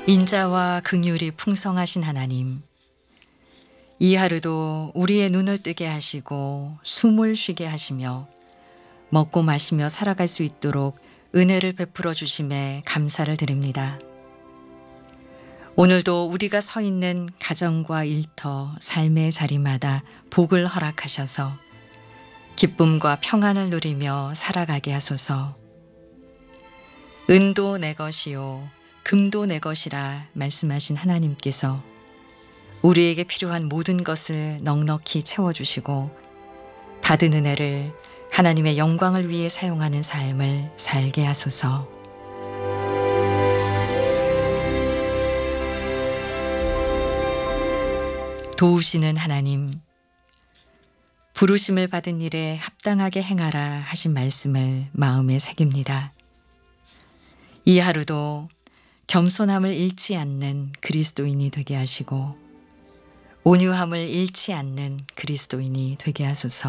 인자와 긍휼이 풍성하신 하나님, 이 하루도 우리의 눈을 뜨게 하시고 숨을 쉬게 하시며 먹고 마시며 살아갈 수 있도록 은혜를 베풀어 주심에 감사를 드립니다. 오늘도 우리가 서 있는 가정과 일터, 삶의 자리마다 복을 허락하셔서 기쁨과 평안을 누리며 살아가게 하소서. 은도 내 것이요 금도 내 것이라 말씀하신 하나님께서 우리에게 필요한 모든 것을 넉넉히 채워주시고 받은 은혜를 하나님의 영광을 위해 사용하는 삶을 살게 하소서. 도우시는 하나님, 부르심을 받은 일에 합당하게 행하라 하신 말씀을 마음에 새깁니다. 이 하루도 겸손함을 잃지 않는 그리스도인이 되게 하시고 온유함을 잃지 않는 그리스도인이 되게 하소서.